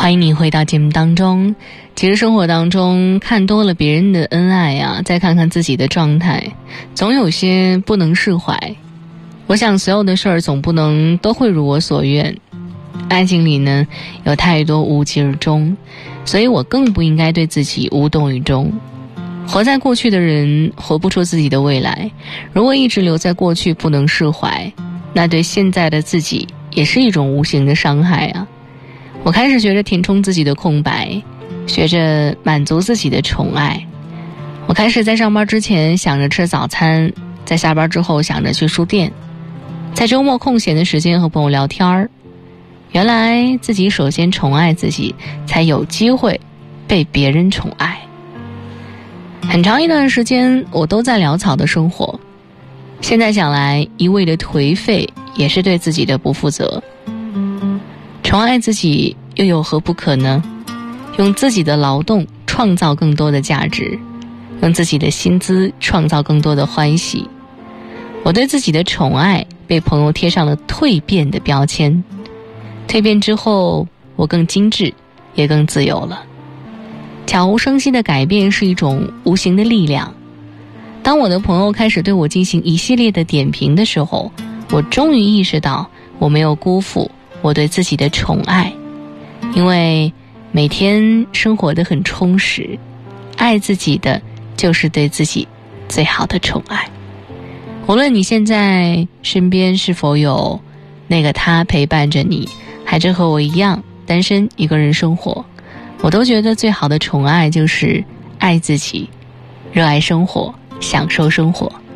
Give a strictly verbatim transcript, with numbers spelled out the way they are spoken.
欢迎你回到节目当中。其实生活当中看多了别人的恩爱啊，再看看自己的状态，总有些不能释怀。我想所有的事儿总不能都会如我所愿，爱情里呢有太多无疾而终，所以我更不应该对自己无动于衷。活在过去的人活不出自己的未来，如果一直留在过去不能释怀，那对现在的自己也是一种无形的伤害啊。我开始学着填充自己的空白，学着满足自己的宠爱。我开始在上班之前想着吃早餐，在下班之后想着去书店，在周末空闲的时间和朋友聊天儿。原来自己首先宠爱自己，才有机会被别人宠爱。很长一段时间我都在潦草的生活，现在想来，一味的颓废也是对自己的不负责。宠爱自己又有何不可呢？用自己的劳动创造更多的价值，用自己的薪资创造更多的欢喜。我对自己的宠爱被朋友贴上了蜕变的标签，蜕变之后我更精致也更自由了。悄无声息的改变是一种无形的力量。当我的朋友开始对我进行一系列的点评的时候，我终于意识到我没有辜负我对自己的宠爱，因为每天生活得很充实，爱自己的就是对自己最好的宠爱。无论你现在身边是否有那个他陪伴着你，还是和我一样单身一个人生活，我都觉得最好的宠爱就是爱自己，热爱生活，享受生活。